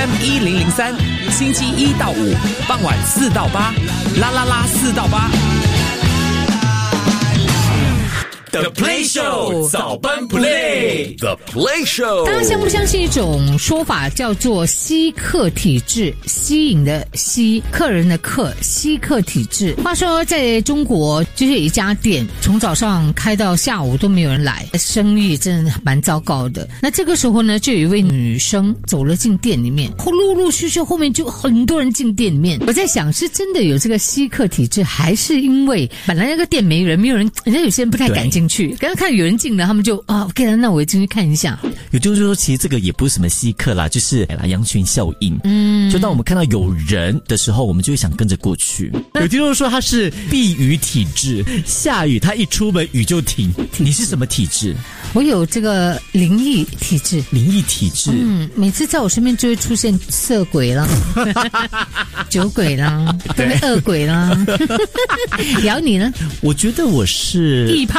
FM 1003，星期1到5傍晚4到8，啦啦啦4到8。The Play Show 早班 Play，The Play Show。 大家相不相信一种说法叫做吸客体质？吸引的吸，客人的客，吸客体质。话说在中国，就是有一家店从早上开到下午都没有人来，生意真的蛮糟糕的。那这个时候呢，就有一位女生走了进店里面，陆陆续续后面就很多人进店里面。我在想，是真的有这个吸客体质，还是因为本来那个店没人，人家有些人不太敢进去，刚刚看有人进了，他们就OK 了，那我进去看一下。 有就是说，其实这个也不是什么稀客啦，就是羊群效应。就当我们看到有人的时候，我们就会想跟着过去。有听众说他是避雨体质，下雨他一出门雨就停。你是什么体质？ 我有这个灵异体质。 灵异体质， 每次在我身边就会出现色鬼啦、酒鬼啦、恶鬼啦。聊你呢？ 我觉得我是异派。